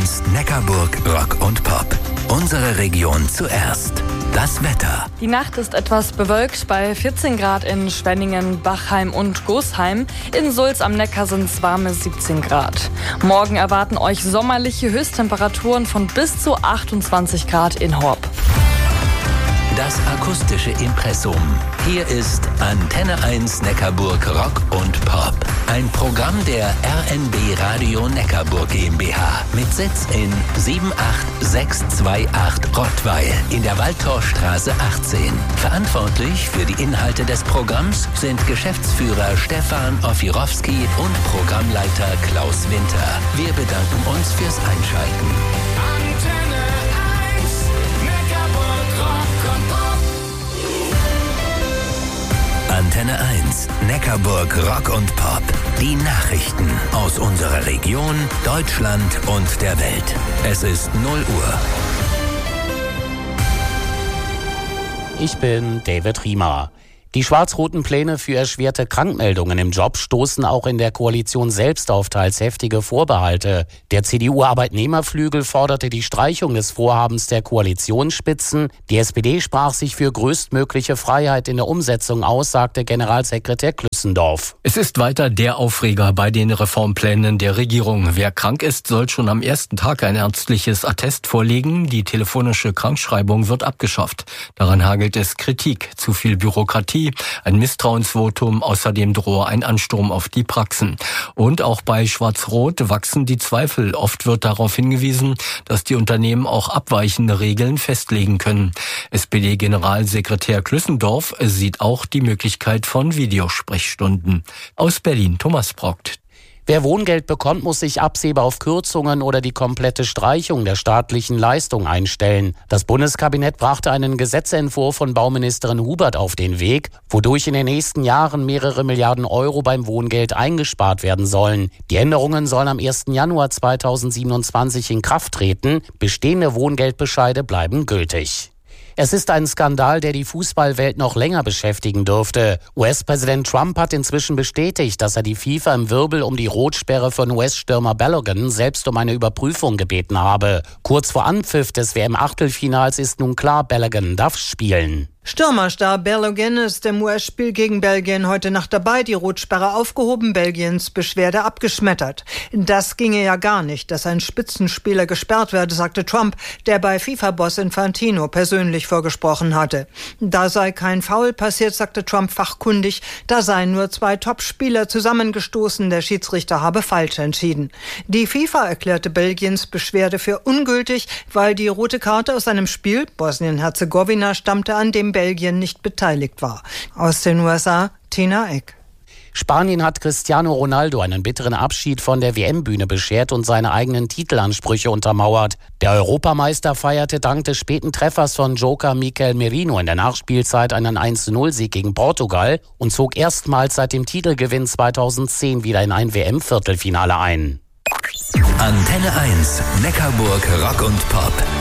1 Neckarburg Rock und Pop. Unsere Region zuerst. Das Wetter. Die Nacht ist etwas bewölkt bei 14 Grad in Schwenningen, Bachheim und Gosheim. In Sulz am Neckar sind es warme 17 Grad. Morgen erwarten euch sommerliche Höchsttemperaturen von bis zu 28 Grad in Horb. Das akustische Impressum. Hier ist Antenne 1 Neckarburg Rock und Pop. Ein Programm der RNB Radio Neckarburg GmbH mit Sitz in 78628 Rottweil in der Waldtorstraße 18. Verantwortlich für die Inhalte des Programms sind Geschäftsführer Stefan Ofirowski und Programmleiter Klaus Winter. Wir bedanken uns fürs Einschalten. Antenne 1, Neckarburg Rock und Pop. Die Nachrichten aus unserer Region, Deutschland und der Welt. Es ist 0 Uhr. Ich bin David Riemer. Die schwarz-roten Pläne für erschwerte Krankmeldungen im Job stoßen auch in der Koalition selbst auf teils heftige Vorbehalte. Der CDU-Arbeitnehmerflügel forderte die Streichung des Vorhabens der Koalitionsspitzen. Die SPD sprach sich für größtmögliche Freiheit in der Umsetzung aus, sagte Generalsekretär Klüssendorf. Es ist weiter der Aufreger bei den Reformplänen der Regierung. Wer krank ist, soll schon am ersten Tag ein ärztliches Attest vorlegen. Die telefonische Krankschreibung wird abgeschafft. Daran hagelt es Kritik. Zu viel Bürokratie, ein Misstrauensvotum, außerdem drohe ein Ansturm auf die Praxen. Und auch bei Schwarz-Rot wachsen die Zweifel. Oft wird darauf hingewiesen, dass die Unternehmen auch abweichende Regeln festlegen können. SPD-Generalsekretär Klüssendorf sieht auch die Möglichkeit von Videosprechstunden. Aus Berlin, Thomas Brockt. Wer Wohngeld bekommt, muss sich absehbar auf Kürzungen oder die komplette Streichung der staatlichen Leistung einstellen. Das Bundeskabinett brachte einen Gesetzentwurf von Bauministerin Hubert auf den Weg, wodurch in den nächsten Jahren mehrere Milliarden Euro beim Wohngeld eingespart werden sollen. Die Änderungen sollen am 1. Januar 2027 in Kraft treten. Bestehende Wohngeldbescheide bleiben gültig. Es ist ein Skandal, der die Fußballwelt noch länger beschäftigen dürfte. US-Präsident Trump hat inzwischen bestätigt, dass er die FIFA im Wirbel um die Rotsperre von US-Stürmer Balogun selbst um eine Überprüfung gebeten habe. Kurz vor Anpfiff des WM-Achtelfinals ist nun klar, Balogun darf spielen. Stürmerstar Balogun ist im US-Spiel gegen Belgien heute Nacht dabei. Die Rotsperre aufgehoben, Belgiens Beschwerde abgeschmettert. Das ginge ja gar nicht, dass ein Spitzenspieler gesperrt werde, sagte Trump, der bei FIFA-Boss Infantino persönlich vorgesprochen hatte. Da sei kein Foul passiert, sagte Trump fachkundig. Da seien nur 2 Topspieler zusammengestoßen. Der Schiedsrichter habe falsch entschieden. Die FIFA erklärte Belgiens Beschwerde für ungültig, weil die rote Karte aus einem Spiel, Bosnien-Herzegowina, stammte, an dem Belgien nicht beteiligt war. Aus den USA, Tina Eck. Spanien hat Cristiano Ronaldo einen bitteren Abschied von der WM-Bühne beschert und seine eigenen Titelansprüche untermauert. Der Europameister feierte dank des späten Treffers von Joker Mikel Merino in der Nachspielzeit einen 1:0-Sieg gegen Portugal und zog erstmals seit dem Titelgewinn 2010 wieder in ein WM-Viertelfinale ein. Antenne 1 Neckarburg Rock und Pop.